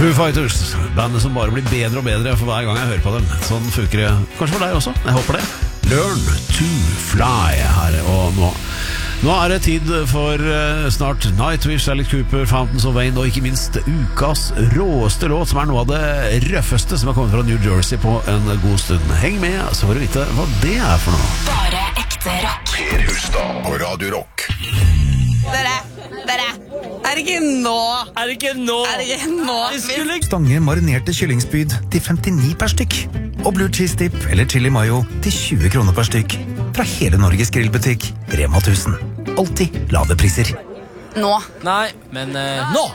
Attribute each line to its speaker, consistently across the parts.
Speaker 1: Foo Fighters, bandet som bare blir bedre og bedre for hver gang jeg hører på dem. Sånn funker det kanskje for deg også, jeg håper det. Learn to fly her og nå. Nå er det tid for snart Nightwish, Alice Cooper, Fountains of Wayne og ikke minst ukas råeste låt, som er noe av det røffeste som har kommet fra New Jersey på en god stund. Heng med, så får du vite hva det er for noe.
Speaker 2: Bare ekte rock.
Speaker 3: Per Hustad på Radio Rock.
Speaker 4: Dere, er det ikke nå?
Speaker 5: Stange marinerte kyllingspyd til 59 per stykk. Og blue cheese dip eller chili mayo til 20 kroner per stykk. Fra hele Norges grillbutikk, Rema 1000. Alltid lave priser.
Speaker 4: Nå.
Speaker 6: Nei, men nå!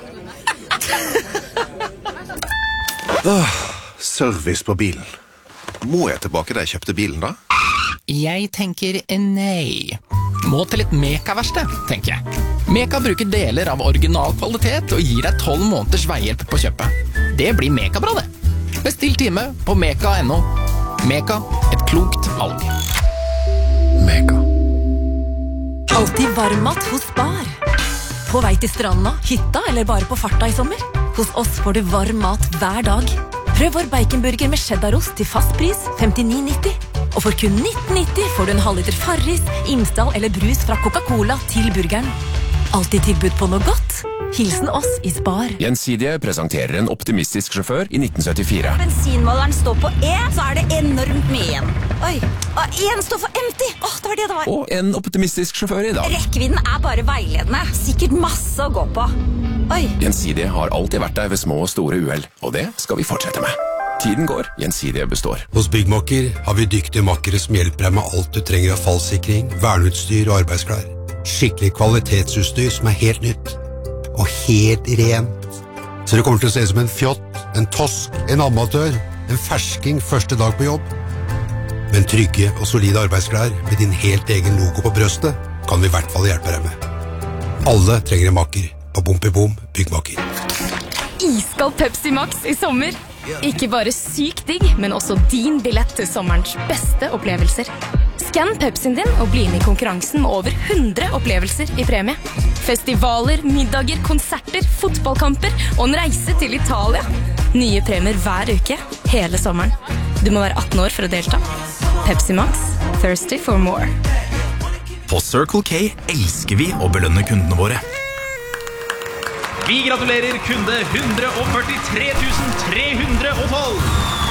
Speaker 3: Service på bilen. Må jeg tilbake da jeg kjøpte bilen da?
Speaker 7: Jeg tenker nei. Må til et Meka-verksted, tenker jeg. Meka bruker deler av original kvalitet og gir deg 12 måneders veihjelp på kjøpet. Det blir Meka-bra, det. Bestill time på meka.no. Meka, et klokt valg.
Speaker 3: Mega.
Speaker 2: Alltid varmmat hos Spar. På vei til stranda, hytta eller bare på farta i sommer. Hos oss får du varm mat hver dag. Prøv vår baconburger med cheddarost til fast pris 59,90. Og for kun 19,90 får du en halvliter Farris, Imsdal eller brus fra Coca-Cola til burgeren. Alltid tilbud på noe godt. Hilsen oss i Spar.
Speaker 8: Gjensidige presenterer en optimistisk sjåfør i 1974.
Speaker 4: Bensinmåleren står på E, så er det enormt mye igjen. Oi, og en står for empty. Det var det det var.
Speaker 8: Og en optimistisk sjåfør i dag.
Speaker 4: Rekkevidden er bare veiledende. Sikkert masse å gå på. Oi.
Speaker 8: Gjensidige har alltid vært der ved små og store uhell, og det skal vi fortsette med. Tiden går, Gjensidige består.
Speaker 9: Hos Byggmakker har vi dyktige makkere som hjelper deg med alt du trenger av fallsikring, verneutstyr og arbeidsklær. Skikkelig kvalitetsutstyr som er helt nytt. Og helt rent. Så det kommer til å se ut som en fjott, en tosk, en amatør, en fersking første dag på jobb. Men trygge og solide arbeidsklær med din helt egen logo på brøstet kan vi i hvert fall hjelpe deg med. Alle trenger en makker. På Bompibom Byggmakker.
Speaker 10: Iskald Pepsi Max i sommer. Ikke bare sykt digg, men også din billett til sommerens beste opplevelser. Skann Pepsien din og bli med i konkurransen med over 100 opplevelser i premie. Festivaler, middager, konserter, fotballkamper og en reise til Italia. Nye premier hver uke, hele sommeren. Du må være 18 år for å delta. Pepsi Max, thirsty for more.
Speaker 5: På Circle K elsker vi å belønne kundene våre.
Speaker 6: Vi gratulerer kunde 143 312.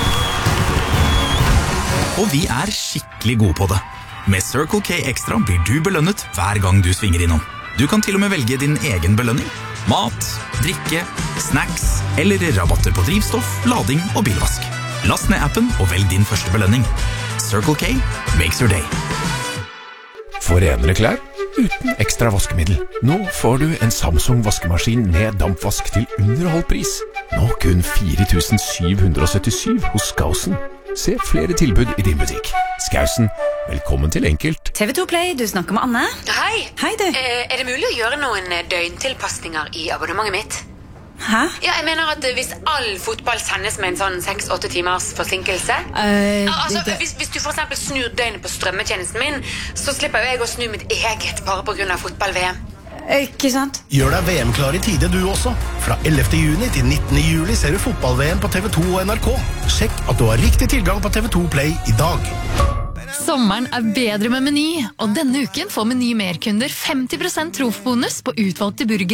Speaker 5: Og vi er skikkelig gode på det. Med Circle K Extra blir du belønnet hver gang du svinger innom. Du kan til og med velge din egen belønning. Mat, drikke, snacks eller rabatter på drivstoff, lading og bilvask. Last ned appen og velg din første belønning. Circle K makes your day.
Speaker 8: For renere klær uten ekstra vaskemiddel. Nå får du en Samsung vaskemaskin med dampvask til under halv pris. Nå kun 4.777 hos Skausen. Se flere tilbud i din butikk. Skausen, velkommen til Enkelt.
Speaker 4: TV2 Play, du snakker med Anne.
Speaker 11: Hei.
Speaker 4: Hei du.
Speaker 11: Er det mulig å gjøre noen døgntilpasninger i abonnementet mitt?
Speaker 4: Hæ?
Speaker 11: Ja, jeg mener at hvis all fotball sendes med en sånn 6-8 timers forsinkelse hvis du for eksempel snur døgnet på strømmetjenesten min, så slipper jeg å snu mitt eget bare på grunn av fotball-VM.
Speaker 4: Ikke sant?
Speaker 12: Gjør deg VM-klar i tide du også. Fra 11. juni til 19. juli ser du fotball-VM på TV2 og NRK. Sjekk at du har riktig tilgang på TV2 Play i dag.
Speaker 10: Sommeren er bedre med Meny, og denne uken får Meny merkunder 50% trofbonus på utvalgte burger